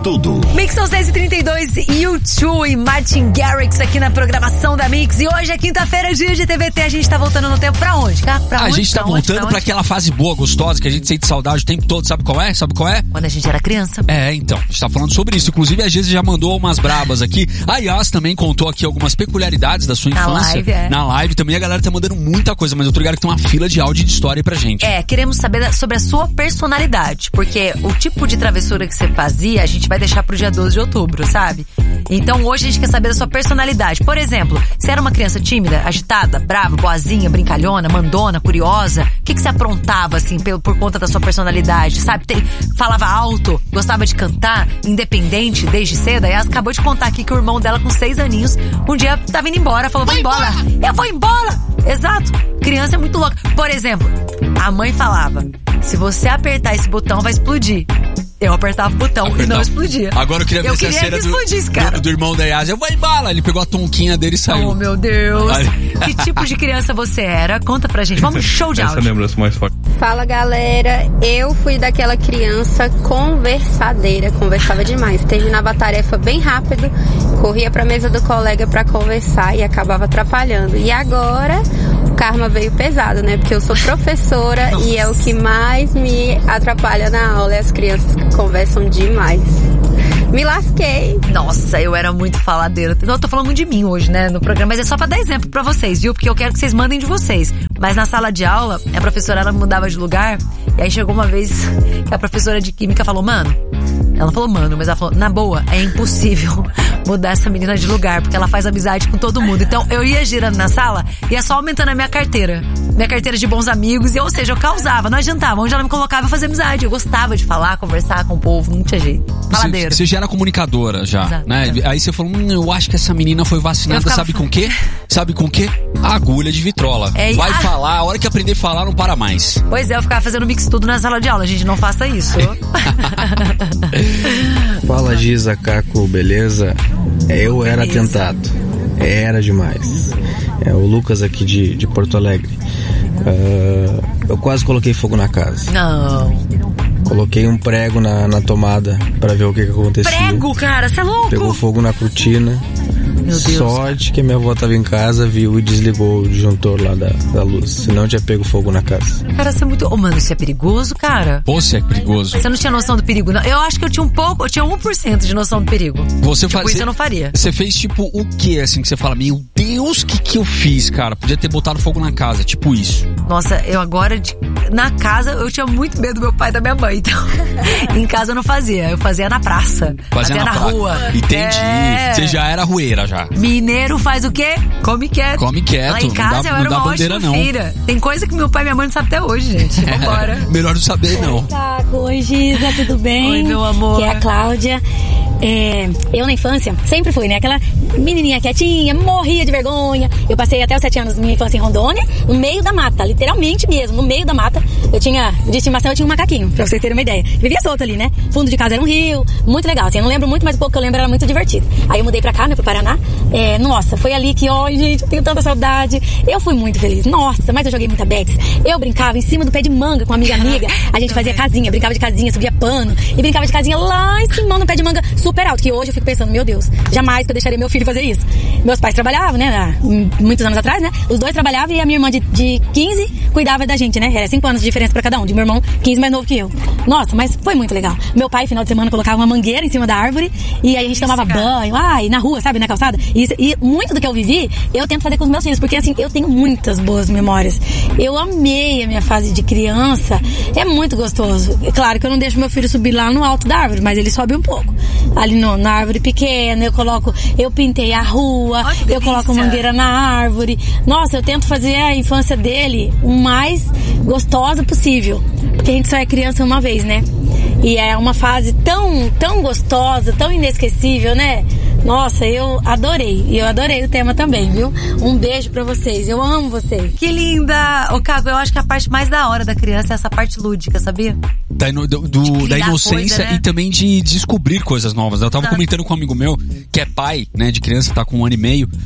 tudo. Mix são 6h32, U2 e Martin Garrix aqui na programação da Mix. E hoje é quinta-feira, dia de TVT. A gente tá voltando no tempo pra onde, cara? A gente tá voltando pra aquela fase boa, gostosa, que a gente sente saudade o tempo todo. Sabe qual é? Quando a gente era criança. Então, a gente tá falando sobre isso. Inclusive, a Geise já mandou umas brabas aqui. A Yas também contou aqui algumas peculiaridades da sua infância. Na live também a galera tá mandando muita coisa, mas eu tô ligado que tem uma fila de áudio e de história aí pra gente. Queremos saber sobre a sua personalidade, porque o tipo de travessura que você fazia, a gente vai deixar pro dia 12 de outubro, sabe? Então hoje a gente quer saber da sua personalidade. Por exemplo, você era uma criança tímida, agitada, brava, boazinha, brincalhona, mandona, curiosa? O que você aprontava, assim, por conta da sua personalidade, sabe? Falava alto, gostava de cantar, independente desde cedo. A Yas acabou de contar aqui que o irmão dela, com 6 aninhos, um dia tava indo embora, falou, vai embora! Eu vou embora! Exato! Criança é muito louca. Por exemplo, a mãe falava, se você apertar esse botão, vai explodir. Eu apertava o botão e não explodia. Agora eu queria ver se a cena do irmão da Yas. Eu vou embora. Ele pegou a tonquinha dele e saiu. Oh, meu Deus. Que tipo de criança você era? Conta pra gente. Vamos, show de áudio. Essa lembrança mais forte. Fala, galera. Eu fui daquela criança conversadeira. Conversava demais. Terminava a tarefa bem rápido. Corria pra mesa do colega pra conversar e acabava atrapalhando. E agora o karma veio pesado, né? Porque eu sou professora. Nossa. E é o que mais me atrapalha na aula. É as crianças que conversam demais. Me lasquei. Nossa, eu era muito faladeira. Eu tô falando muito de mim hoje, né, no programa, mas é só pra dar exemplo pra vocês, viu? Porque eu quero que vocês mandem de vocês. Mas na sala de aula, a professora, ela mudava de lugar, e aí chegou uma vez que a professora de química falou, mano, ela não falou mano, mas ela falou, na boa, é impossível mudar essa menina de lugar, porque ela faz amizade com todo mundo. Então eu ia girando na sala, ia só aumentando a minha carteira de bons amigos, ou seja, eu causava, não adiantava, onde ela me colocava eu fazia amizade, eu gostava de falar, conversar com o povo, não tinha jeito. Faladeira. Você já era comunicadora, já, exato, né? Aí você falou, eu acho que essa menina foi vacinada, sabe com o quê? Sabe com o quê? Agulha de vitrola. Vai falar, a hora que aprender a falar não para mais. Pois é, eu ficava fazendo mix tudo na sala de aula, gente, não faça isso. Fala, Giza, Caco, beleza? Eu era tentado. Era demais. O Lucas aqui de Porto Alegre. Eu quase coloquei fogo na casa. Não. Coloquei um prego na tomada pra ver o que acontecia. Prego, cara, você é louco? Pegou fogo na cortina. Meu Deus. Sorte que a minha avó tava em casa, viu e desligou o disjuntor lá da luz. Senão tinha pego fogo na casa. Cara, você é muito... Oh, mano, isso é perigoso, cara? Pô, você é perigoso. Você não tinha noção do perigo, não? Eu acho que eu tinha 1% de noção do perigo. Você isso eu não faria. Você fez tipo o que, assim, que você fala, meu Deus, o que eu fiz, cara? Podia ter botado fogo na casa, tipo isso. Nossa, eu agora, na casa, eu tinha muito medo do meu pai e da minha mãe, então em casa eu não fazia, eu fazia na praça. Fazia na rua. Entendi. Você já era rueira, já. Mineiro faz o quê? Come quieto. Come quieto. Lá em casa eu era uma ótima filha. Tem coisa que meu pai e minha mãe não sabem até hoje, gente. Vambora. Melhor não saber, não. Oi, Giza, tudo bem? Oi, meu amor. Que é a Cláudia. Eu na infância sempre fui, né? Aquela menininha quietinha, morria de vergonha. Eu passei até os 7 anos da minha infância em Rondônia, no meio da mata, literalmente mesmo, no meio da mata. Eu tinha, de estimação, eu tinha um macaquinho, pra vocês terem uma ideia. Vivia solto ali, né? Fundo de casa era um rio, muito legal, assim, eu não lembro muito, mas o pouco que eu lembro era muito divertido. Aí eu mudei pra cá, né, pro Paraná. Nossa, foi ali que, gente, eu tenho tanta saudade. Eu fui muito feliz, nossa, mas eu joguei muita Bex. Eu brincava em cima do pé de manga com uma amiga. A gente fazia casinha, brincava de casinha, subia pano e brincava de casinha lá em cima no pé de manga super alto, que hoje eu fico pensando, meu Deus, jamais que eu deixaria meu filho fazer isso. Meus pais trabalhavam, né, muitos anos atrás, né, os dois trabalhavam e a minha irmã de 15 cuidava da gente, né, era 5 anos de diferença pra cada um, de meu irmão 15 mais novo que eu. Nossa, mas foi muito legal. Meu pai, final de semana, colocava uma mangueira em cima da árvore e aí a gente tomava banho, na rua, sabe, na calçada. E muito do que eu vivi, eu tento fazer com os meus filhos, porque assim, eu tenho muitas boas memórias. Eu amei a minha fase de criança, é muito gostoso. Claro que eu não deixo meu filho subir lá no alto da árvore, mas ele sobe um pouco. Ali na árvore pequena, eu pintei a rua, eu coloco mangueira na árvore. Nossa, eu tento fazer a infância dele o mais gostosa possível, porque a gente só é criança uma vez, né? E é uma fase tão gostosa, tão inesquecível, né? Nossa, eu adorei. E eu adorei o tema também, viu? Um beijo pra vocês. Eu amo vocês. Que linda! Ô, Caco, eu acho que a parte mais da hora da criança é essa parte lúdica, sabia? Da inocência, né? E também de descobrir coisas novas. Eu tava comentando com um amigo meu, que é pai, né, de criança, tá com 1 ano e meio.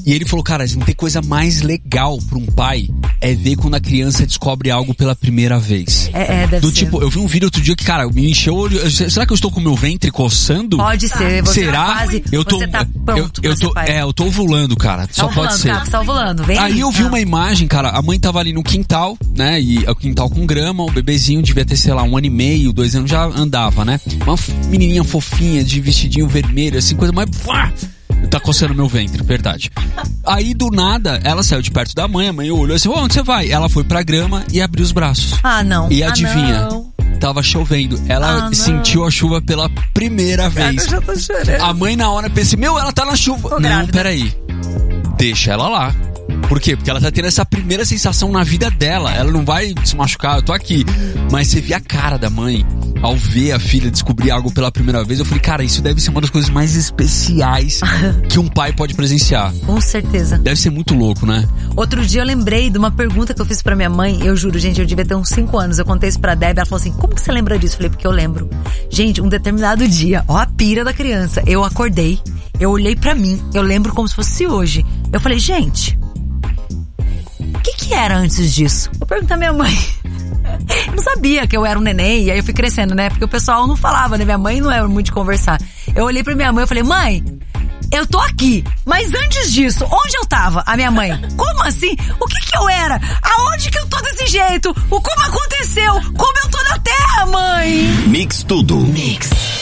E ele falou, cara, não tem coisa mais legal pra um pai é ver quando a criança descobre algo pela primeira vez. Deve ser. Tipo, eu vi um vídeo outro dia que, cara, me encheu o olho. Será que eu estou com o meu ventre coçando? Pode ser. Você Será? Você tá pronto pra ser pai. Eu tô ovulando, cara. Só pode ser. Tá ovulando. Vem aí eu vi uma imagem, cara, a mãe tava ali no quintal, né? E o quintal com grama, o bebezinho devia ter, sei lá, 1 ano e meio, 2 anos, já andava, né? Uma menininha fofinha, de vestidinho vermelho, assim, coisa mais... Tá coçando meu ventre, verdade. Aí, do nada, ela saiu de perto da mãe, a mãe olhou assim, onde você vai? Ela foi pra grama e abriu os braços. Não. E adivinha? Tava chovendo. Ela sentiu a chuva pela primeira vez. Eu já tô chorando. A mãe na hora pensa, ela tá na chuva. Não, peraí. Deixa ela lá. Por quê? Porque ela tá tendo essa primeira sensação na vida dela. Ela não vai se machucar, eu tô aqui. Mas você vê a cara da mãe ao ver a filha descobrir algo pela primeira vez. Eu falei, cara, isso deve ser uma das coisas mais especiais que um pai pode presenciar. Com certeza. Deve ser muito louco, né? Outro dia eu lembrei de uma pergunta que eu fiz pra minha mãe. Eu juro, gente, eu devia ter uns 5 anos. Eu contei isso pra Débora, ela falou assim, como que você lembra disso? Eu falei, porque eu lembro. Gente, um determinado dia, ó a pira da criança. Eu acordei, eu olhei pra mim, eu lembro como se fosse hoje. Eu falei, gente... O que era antes disso? Eu perguntei à minha mãe. Eu não sabia que eu era um neném. E aí eu fui crescendo, né? Porque o pessoal não falava, né? Minha mãe não era muito de conversar. Eu olhei pra minha mãe e falei, mãe, eu tô aqui. Mas antes disso, onde eu tava? A minha mãe, como assim? O que eu era? Aonde que eu tô desse jeito? Como aconteceu? Como eu tô na Terra, mãe? Mix Tudo. Mix.